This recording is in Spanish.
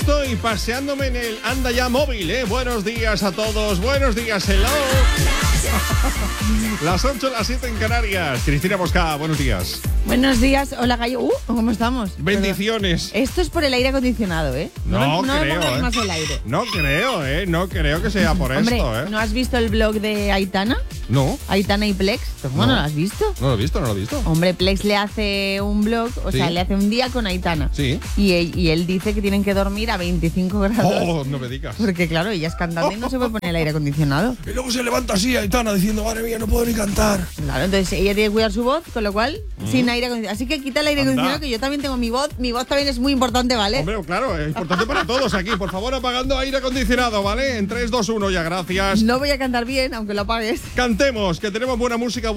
estoy paseándome en el Anda Ya móvil, ¿eh? Buenos días a todos, buenos días, hello. Las 8, las 7 en Canarias. Cristina Mosca, buenos días. Buenos días, hola Gallo. ¿Cómo estamos? Bendiciones. Esto es por el aire acondicionado, ¿eh? No creo, pongas más el aire. No creo que sea por Hombre, esto, ¿eh? ¿no has visto el blog de Aitana? No. Aitana y Plex. ¿Cómo no lo has visto? No lo he visto. Hombre, Plex le hace un blog, o sea, le hace un día con Aitana. Sí. Y él dice que tienen que dormir a 25 grados. Oh, no me digas. Porque claro, ella es cantante y no se puede poner el aire acondicionado. Y luego se levanta así Aitana diciendo, madre mía, no puedo ni cantar. Claro, entonces ella tiene que cuidar su voz, con lo cual, sin aire acondicionado. Así que quita el aire Anda. acondicionado, que yo también tengo mi voz. Mi voz también es muy importante, ¿vale? Hombre, claro, es importante para todos aquí. Por favor, apagando aire acondicionado, ¿vale? En 3, 2, 1 ya, gracias. No voy a cantar bien, aunque lo apagues. Cantemos, que tenemos buena música.